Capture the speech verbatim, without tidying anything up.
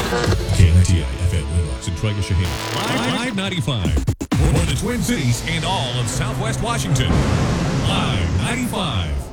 K I T I F M Windows and Trigger Shaheen. Live, Live ninety-five. For the Twin Cities and all of Southwest Washington. Live ninety-five.